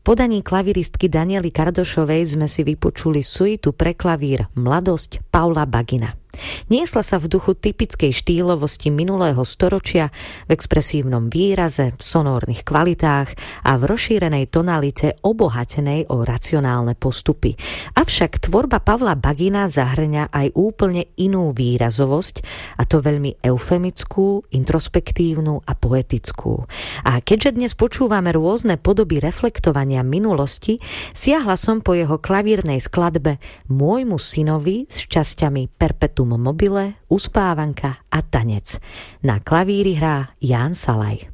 podaní klaviristky Daniely Kardošovej sme si vypočuli suitu pre klavír Mladosť Paula Bagina. Niesla sa v duchu typickej štýlovosti minulého storočia, v expresívnom výraze, sonórnych kvalitách a v rozšírenej tonalite obohatenej o racionálne postupy. Avšak tvorba Pavla Bagina zahŕňa aj úplne inú výrazovosť, a to veľmi eufemickú, introspektívnu a poetickú. A keďže dnes počúvame rôzne podoby reflektovania minulosti, siahla som po jeho klavírnej skladbe Môjmu synovi s časťami Perpetuum mobile, Uspávanka a Tanec. Na klavíri hrá Ján Salaj.